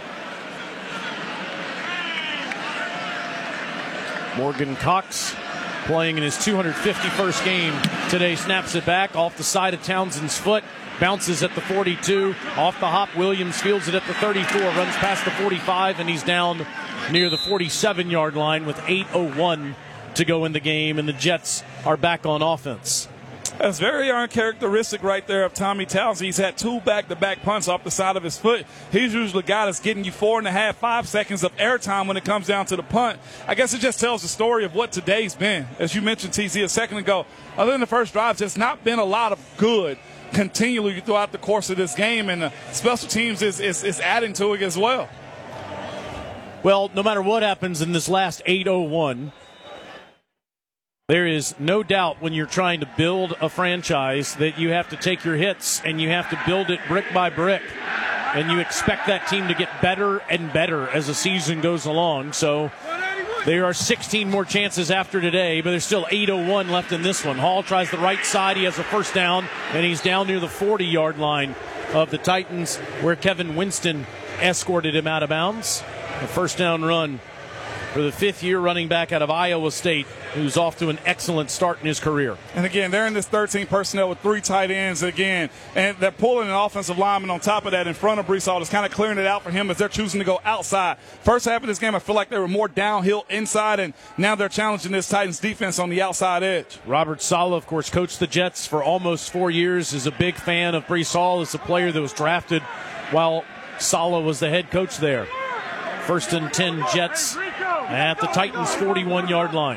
Morgan Cox, playing in his two hundred fifty-first game today, snaps it back off the side of Townsend's foot, bounces at the forty-two, off the hop. Williams fields it at the thirty-four, runs past the forty-five, and he's down near the forty-seven-yard line with eight oh one to go in the game, and the Jets are back on offense. That's very uncharacteristic right there of Tommy Townsend. He's had two back-to-back punts off the side of his foot. He's usually a guy that's getting you four and a half, five seconds of airtime when it comes down to the punt. I guess it just tells the story of what today's been. As you mentioned, T Z, a second ago, other than the first drive, there's not been a lot of good continually throughout the course of this game, and the special teams is, is, is adding to it as well. Well, no matter what happens in this last eight oh one, there is no doubt when you're trying to build a franchise that you have to take your hits and you have to build it brick by brick. And you expect that team to get better and better as the season goes along. So there are sixteen more chances after today, but there's still eight oh one left in this one. Hall tries the right side. He has a first down, and he's down near the forty-yard line of the Titans, where Kevin Winston escorted him out of bounds. A first down run for the fifth-year running back out of Iowa State, who's off to an excellent start in his career. And again, they're in this thirteen personnel with three tight ends again, and they're pulling an offensive lineman on top of that in front of Breece Hall. It's kind of clearing it out for him as they're choosing to go outside. First half of this game, I feel like they were more downhill inside, and now they're challenging this Titans defense on the outside edge. Robert Saleh, of course, coached the Jets for almost four years, is a big fan of Breece Hall, is a player that was drafted while Saleh was the head coach there. First and ten Jets at the Titans' forty-one-yard line.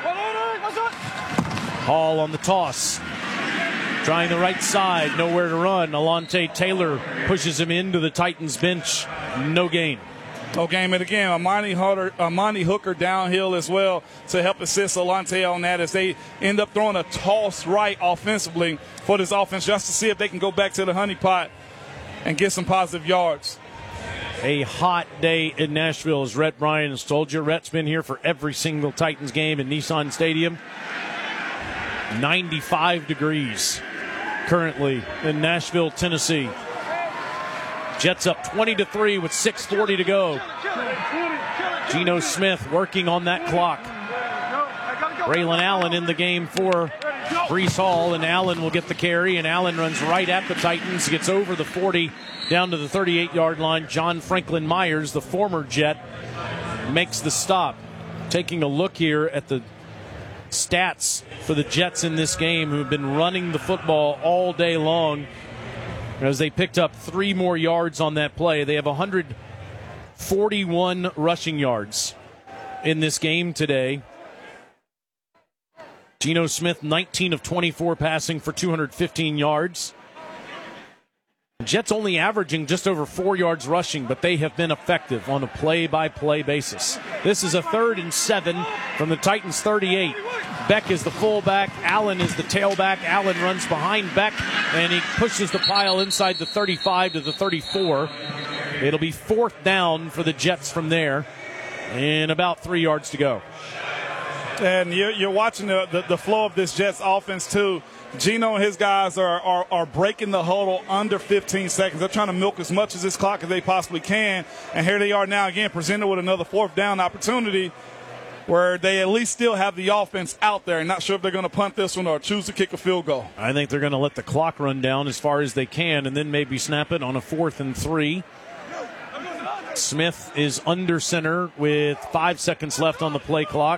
Hall on the toss. Trying the right side, nowhere to run. Alontae Taylor pushes him into the Titans bench. No gain. No game. And again, Amani Hooker, Amani Hooker downhill as well to help assist Alontae on that as they end up throwing a toss right offensively for this offense just to see if they can go back to the honeypot and get some positive yards. A hot day in Nashville, as Rhett Bryan has told you. Rhett's been here for every single Titans game in Nissan Stadium. ninety-five degrees currently in Nashville, Tennessee. Jets up twenty to three with six forty to go. Geno Smith working on that clock. Braylon Allen in the game for Brees Hall, and Allen will get the carry, and Allen runs right at the Titans, gets over the forty, down to the thirty-eight-yard line. John Franklin Myers, the former Jet, makes the stop. Taking a look here at the stats for the Jets in this game, who have been running the football all day long, as they picked up three more yards on that play. They have one hundred forty-one rushing yards in this game today. Geno Smith, nineteen of twenty-four passing for two hundred fifteen yards. Jets only averaging just over four yards rushing, but they have been effective on a play-by-play basis. This is a third and seven from the Titans' thirty-eight. Beck is the fullback. Allen is the tailback. Allen runs behind Beck, and he pushes the pile inside the thirty-five to the thirty-four. It'll be fourth down for the Jets from there, and about three yards to go. And you're, you're watching the, the, the flow of this Jets offense, too. Geno and his guys are, are, are breaking the huddle under fifteen seconds. They're trying to milk as much of this clock as they possibly can. And here they are now again presented with another fourth down opportunity where they at least still have the offense out there. And not sure if they're going to punt this one or choose to kick a field goal. I think they're going to let the clock run down as far as they can and then maybe snap it on a fourth and three. Smith is under center with five seconds left on the play clock.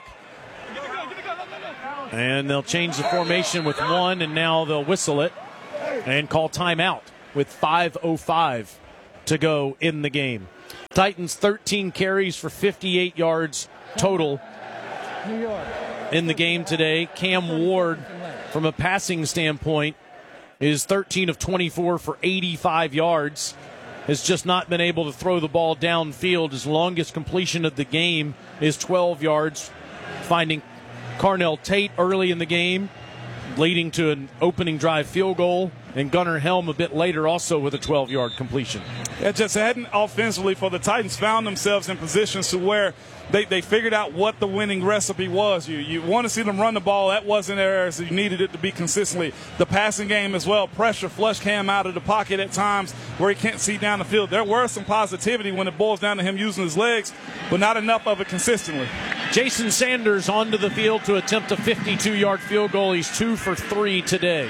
And they'll change the formation with one, and now they'll whistle it and call timeout with five oh five to go in the game. Titans thirteen carries for fifty-eight yards total in the game today. Cam Ward, from a passing standpoint, is thirteen of twenty-four for eighty-five yards. Has just not been able to throw the ball downfield. His longest completion of the game is twelve yards, finding Carnell Tate early in the game, leading to an opening drive field goal, and Gunnar Helm a bit later also with a twelve-yard completion. Yeah, just hadn't offensively for the Titans found themselves in positions to where they, they figured out what the winning recipe was. You you want to see them run the ball. That wasn't there as you needed it to be consistently. The passing game as well, pressure, flush Cam out of the pocket at times where he can't see down the field. There were some positivity when it boils down to him using his legs, but not enough of it consistently. Jason Sanders onto the field to attempt a fifty-two-yard field goal. He's two for three today.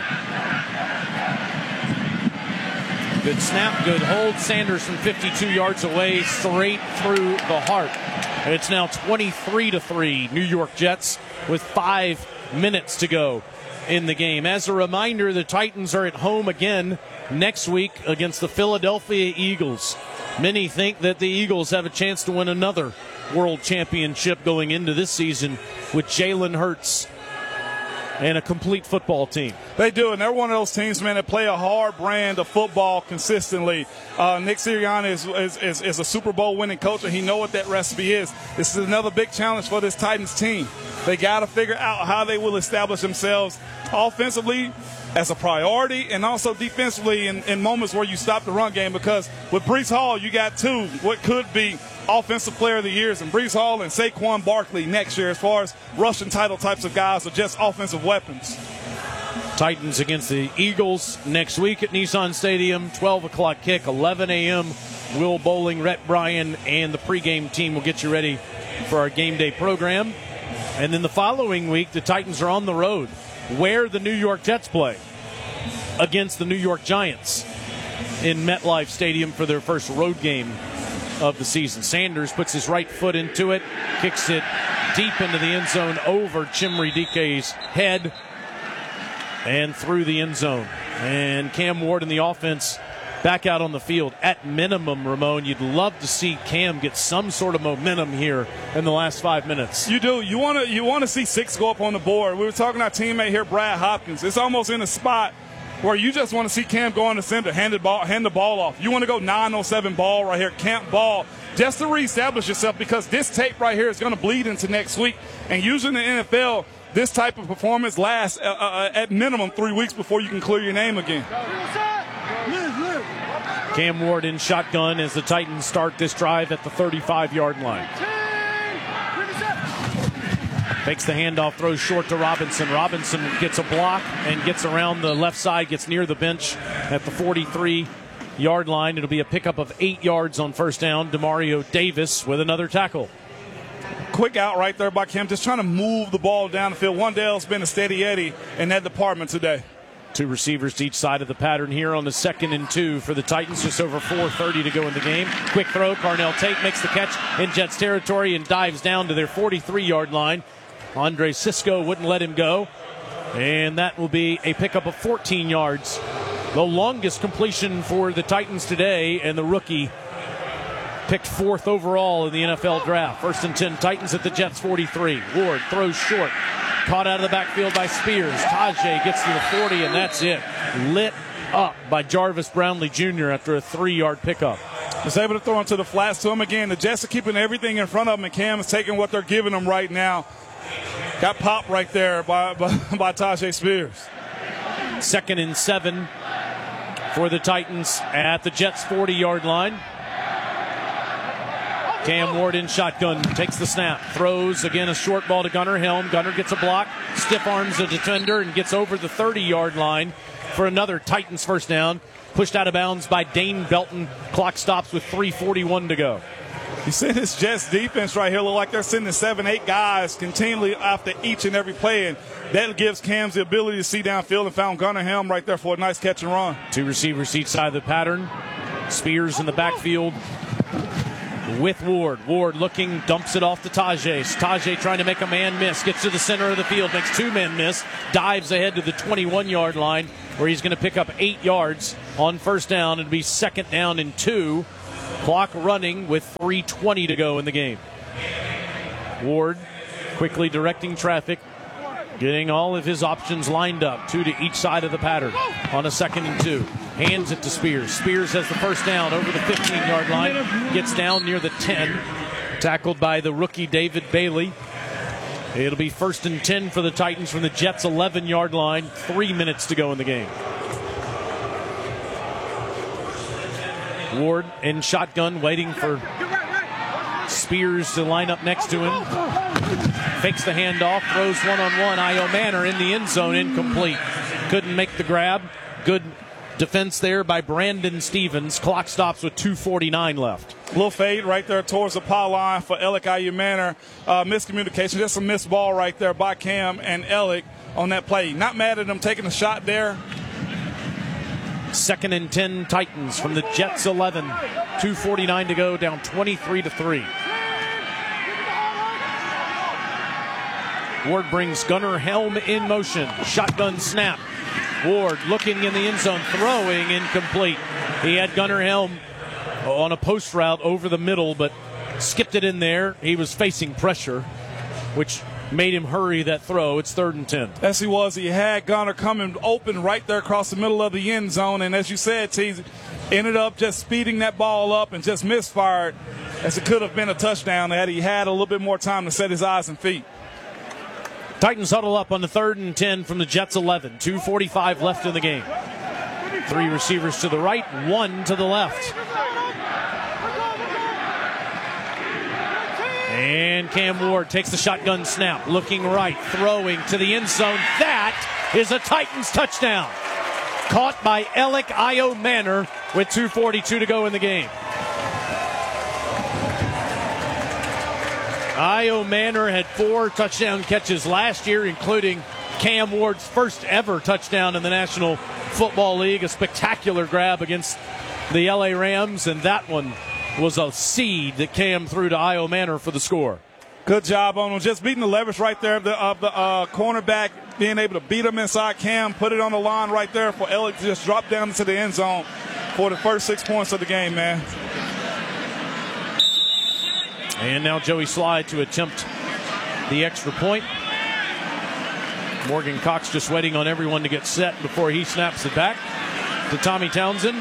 Good snap, good hold. Sanders from fifty-two yards away, straight through the heart. And it's now twenty-three to three, New York Jets, with five minutes to go in the game. As a reminder, the Titans are at home again next week against the Philadelphia Eagles. Many think that the Eagles have a chance to win another world championship going into this season with Jalen Hurts and a complete football team. They do, and they're one of those teams, man, that play a hard brand of football consistently. Uh, Nick Sirianni is, is, is, is a Super Bowl winning coach, and he knows what that recipe is. This is another big challenge for this Titans team. They got to figure out how they will establish themselves offensively as a priority and also defensively in, in moments where you stop the run game, because with Brees Hall, you got two what could be offensive player of the years, and Brees Hall and Saquon Barkley next year as far as rushing title types of guys or just offensive weapons. Titans against the Eagles next week at Nissan Stadium, twelve o'clock kick, eleven a.m. Will Bowling, Rhett Bryan, and the pregame team will get you ready for our game day program. And then the following week, the Titans are on the road, where the New York Jets play, against the New York Giants in MetLife Stadium for their first road game of the season. Sanders puts his right foot into it, kicks it deep into the end zone over Chimere Dike's head and through the end zone. And Cam Ward and the offense back out on the field. At minimum, Ramon, you'd love to see Cam get some sort of momentum here in the last five minutes. You do. You want to you want to see six go up on the board. We were talking to our teammate here, Brad Hopkins. It's almost in a spot where you just want to see Cam go on the center, hand the ball, hand the ball off. You want to go nine oh seven ball right here, camp ball, just to reestablish yourself, because this tape right here is going to bleed into next week. And usually in the N F L, this type of performance lasts uh, uh, at minimum three weeks before you can clear your name again. Cam Ward in shotgun as the Titans start this drive at the thirty-five-yard line. Takes the handoff, throws short to Robinson. Robinson gets a block and gets around the left side, gets near the bench at the forty-three-yard line. It'll be a pickup of eight yards on first down. Demario Davis with another tackle. quick out right there by Cam, just trying to move the ball down the field. Wandale's been a steady Eddie in that department today. Two receivers to each side of the pattern here on the second and two for the Titans. Just over four thirty to go in the game. Quick throw. Carnell Tate makes the catch in Jets territory and dives down to their forty-three-yard line. Andre Cisco wouldn't let him go. And that will be a pickup of fourteen yards. The longest completion for the Titans today, and the rookie picked fourth overall in the N F L draft. First and ten, Titans at the Jets forty-three. Ward throws short. Caught out of the backfield by Spears. Tajay gets to the forty, and that's it. Lit up by Jarvis Brownlee Junior after a three-yard pickup. Was able to throw into the flats to him again. The Jets are keeping everything in front of them, and Cam is taking what they're giving him right now. Got popped right there by, by, by Tajay Spears. Second and seven for the Titans at the Jets forty-yard line. Cam Ward in shotgun, takes the snap, throws again a short ball to Gunnar Helm. Gunnar gets a block, stiff arms the defender, and gets over the thirty-yard line for another Titans first down. Pushed out of bounds by Dane Belton. Clock stops with three forty-one to go. You see this Jets defense right here look like they're sending seven, eight guys continually after each and every play, and that gives Cam the ability to see downfield and found Gunnar Helm right there for a nice catch and run. Two receivers each side of the pattern. Spears in the backfield with Ward. Ward looking, dumps it off to Tajay. Tajay trying to make a man miss, gets to the center of the field, makes two men miss, dives ahead to the twenty-one-yard line where he's going to pick up eight yards on first down. It'll be second down and two. Clock running with three twenty to go in the game. Ward quickly directing traffic, getting all of his options lined up, two to each side of the pattern on a second and two. Hands it to Spears. Spears has the first down over the fifteen-yard line, gets down near the ten, tackled by the rookie David Bailey. It'll be first and ten for the Titans from the Jets' eleven-yard line, three minutes to go in the game. Ward in shotgun, waiting for Spears to line up next to him. Fakes the handoff, throws one-on-one. Io Manor in the end zone, incomplete. Couldn't make the grab. Good defense there by Brandon Stevens. Clock stops with two forty-nine left. Little fade right there towards the power line for Alec Io Manor. Uh, miscommunication, just a missed ball right there by Cam and Alec on that play. Not mad at him taking a shot there. Second and ten Titans from the Jets eleven. two forty-nine to go, down twenty-three to three. Ward brings Gunnar Helm in motion. Shotgun snap. Ward looking in the end zone, throwing incomplete. He had Gunnar Helm on a post route over the middle, but skipped it in there. He was facing pressure, which made him hurry that throw. It's third and ten. As he was, he had Gunnar coming open right there across the middle of the end zone, and as you said, T ended up just speeding that ball up and just misfired, as it could have been a touchdown had he had a little bit more time to set his eyes and feet. Titans huddle up on the third and ten from the Jets eleven. two forty-five left in the game. Three receivers to the right, one to the left. And Cam Ward takes the shotgun snap, looking right, throwing to the end zone. That is a Titans touchdown. Caught by Alec Io Manor with two forty-two to go in the game. Io Manor had four touchdown catches last year, including Cam Ward's first ever touchdown in the National Football League, a spectacular grab against the L A Rams, and that one was a seed that Cam threw to Io Manor for the score. Good job on him. Just beating the leverage right there of the, of the uh, cornerback, being able to beat him inside Cam, put it on the line right there for Alec to just drop down into the end zone for the first six points of the game, man. And now Joey Slide to attempt the extra point. Morgan Cox just waiting on everyone to get set before he snaps it back to Tommy Townsend.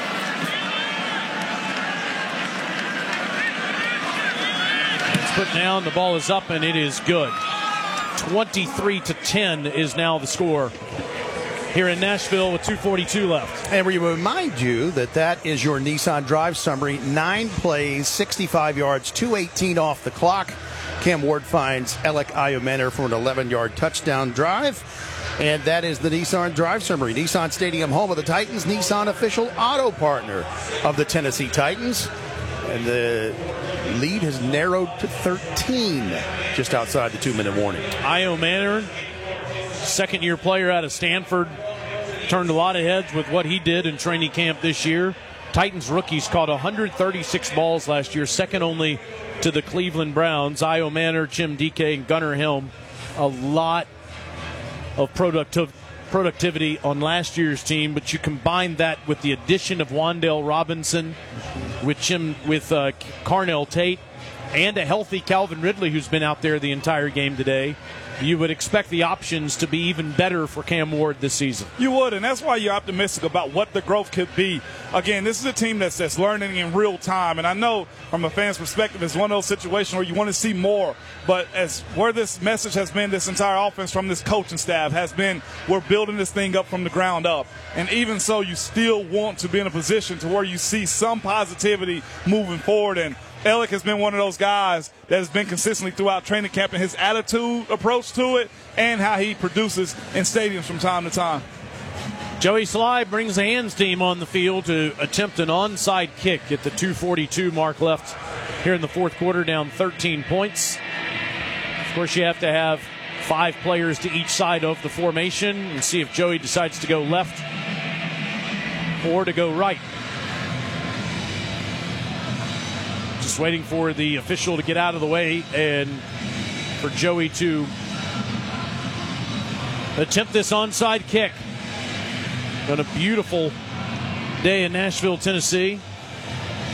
It's put down, the ball is up, and it is good. twenty-three to ten is now the score here in Nashville with two forty-two left. And we remind you that that is your Nissan Drive summary. Nine plays, sixty-five yards, two eighteen off the clock. Cam Ward finds Alec Io Manor for an eleven-yard touchdown drive. And that is the Nissan Drive summary. Nissan Stadium, home of the Titans, Nissan official auto partner of the Tennessee Titans. And the lead has narrowed to thirteen just outside the two-minute warning. Io Manor, second-year player out of Stanford, turned a lot of heads with what he did in training camp this year. Titans rookies caught one hundred thirty-six balls last year, second only to the Cleveland Browns. Io Manor, Jim D K, and Gunnar Helm. A lot of productiv- productivity on last year's team, but you combine that with the addition of Wandale Robinson, with Jim, with uh, Carnell Tate, and a healthy Calvin Ridley who's been out there the entire game today. You would expect the options to be even better for Cam Ward this season. You would, and that's why you're optimistic about what the growth could be. Again, this is a team that's, that's learning in real time, and I know from a fan's perspective it's one of those situations where you want to see more, but as where this message has been, this entire offense from this coaching staff has been, we're building this thing up from the ground up. And even so, you still want to be in a position to where you see some positivity moving forward, and Alec has been one of those guys that has been consistently throughout training camp in his attitude approach to it and how he produces in stadiums from time to time. Joey Sly brings the hands team on the field to attempt an onside kick at the two forty-two mark left here in the fourth quarter, down thirteen points. Of course, you have to have five players to each side of the formation and see if Joey decides to go left or to go right. Just waiting for the official to get out of the way and for Joey to attempt this onside kick. On a beautiful day in Nashville, Tennessee.